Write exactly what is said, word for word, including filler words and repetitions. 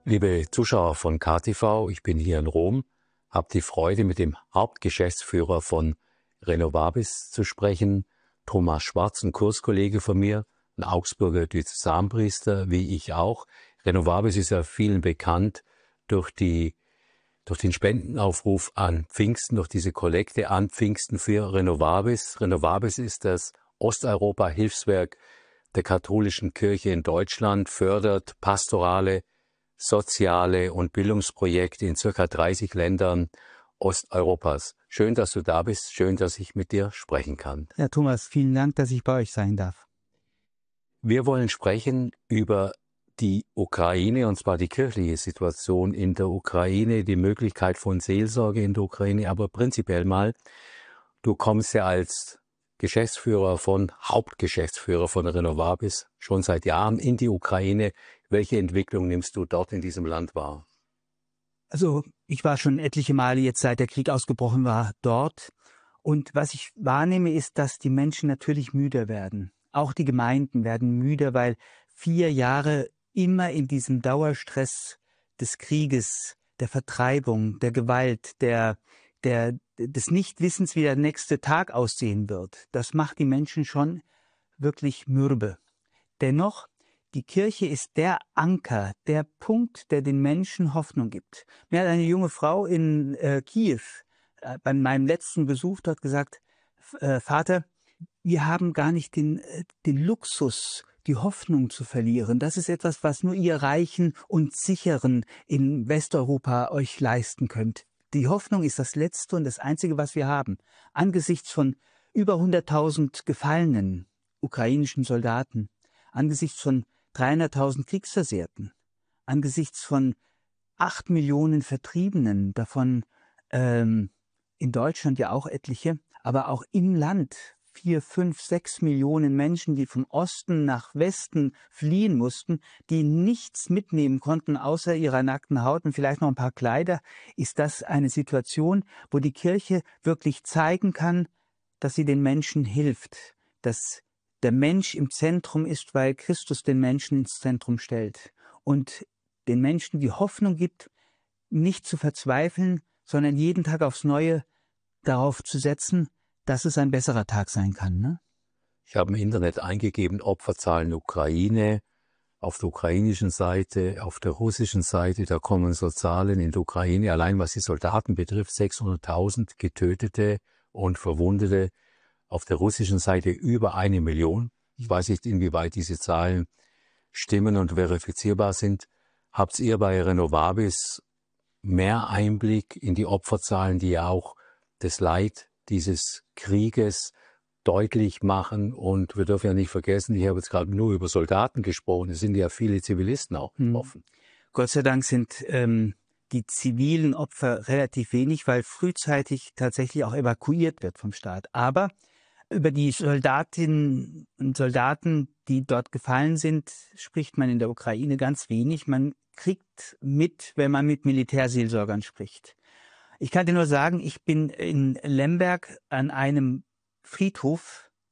Liebe Zuschauer von K T V, ich bin hier in Rom, habe die Freude, mit dem Hauptgeschäftsführer von Renovabis zu sprechen, Thomas Schwarz, ein Kurskollege von mir, ein Augsburger Diözesanpriester, wie ich auch. Renovabis ist ja vielen bekannt durch die durch den Spendenaufruf an Pfingsten, durch diese Kollekte an Pfingsten für Renovabis. Renovabis ist das Osteuropa-Hilfswerk der katholischen Kirche in Deutschland, fördert pastorale, soziale und Bildungsprojekte in circa dreißig Ländern Osteuropas. Schön, dass du da bist. Schön, dass ich mit dir sprechen kann. Ja, Thomas, vielen Dank, dass ich bei euch sein darf. Wir wollen sprechen über die Ukraine, und zwar die kirchliche Situation in der Ukraine, die Möglichkeit von Seelsorge in der Ukraine, aber prinzipiell mal, du kommst ja als Geschäftsführer von, Hauptgeschäftsführer von Renovabis schon seit Jahren in die Ukraine. Welche Entwicklung nimmst du dort in diesem Land wahr? Also ich war schon etliche Male jetzt, seit der Krieg ausgebrochen war, dort. Und was ich wahrnehme, ist, dass die Menschen natürlich müder werden. Auch die Gemeinden werden müder, weil vier Jahre immer in diesem Dauerstress des Krieges, der Vertreibung, der Gewalt, der, der, des Nichtwissens, wie der nächste Tag aussehen wird, das macht die Menschen schon wirklich mürbe. Dennoch, die Kirche ist der Anker, der Punkt, der den Menschen Hoffnung gibt. Mir hat eine junge Frau in äh, Kiew äh, bei meinem letzten Besuch dort gesagt, äh, Vater, wir haben gar nicht den, äh, den Luxus, die Hoffnung zu verlieren. Das ist etwas, was nur ihr Reichen und Sicheren in Westeuropa euch leisten könnt. Die Hoffnung ist das Letzte und das Einzige, was wir haben. Angesichts von über hunderttausend gefallenen ukrainischen Soldaten, angesichts von dreihunderttausend Kriegsversehrten, angesichts von acht Millionen Vertriebenen, davon ähm, in Deutschland ja auch etliche, aber auch im Land vier, fünf, sechs Millionen Menschen, die vom Osten nach Westen fliehen mussten, die nichts mitnehmen konnten außer ihrer nackten Haut und vielleicht noch ein paar Kleider, ist das eine Situation, wo die Kirche wirklich zeigen kann, dass sie den Menschen hilft, dass der Mensch im Zentrum ist, weil Christus den Menschen ins Zentrum stellt und den Menschen die Hoffnung gibt, nicht zu verzweifeln, sondern jeden Tag aufs Neue darauf zu setzen, dass es ein besserer Tag sein kann. Ne? Ich habe im Internet eingegeben, Opferzahlen Ukraine, auf der ukrainischen Seite, auf der russischen Seite, da kommen so Zahlen in der Ukraine, allein was die Soldaten betrifft, sechshunderttausend Getötete und Verwundete, auf der russischen Seite über eine Million. Ich weiß nicht, inwieweit diese Zahlen stimmen und verifizierbar sind. Habt ihr bei Renovabis mehr Einblick in die Opferzahlen, die ja auch das Leid dieses Krieges deutlich machen? Und wir dürfen ja nicht vergessen, ich habe jetzt gerade nur über Soldaten gesprochen, es sind ja viele Zivilisten auch betroffen. Hm. Gott sei Dank sind ähm, die zivilen Opfer relativ wenig, weil frühzeitig tatsächlich auch evakuiert wird vom Staat. Aber über die Soldatinnen und Soldaten, die dort gefallen sind, spricht man in der Ukraine ganz wenig. Man kriegt mit, wenn man mit Militärseelsorgern spricht. Ich kann dir nur sagen, ich bin in Lemberg an einem Friedhof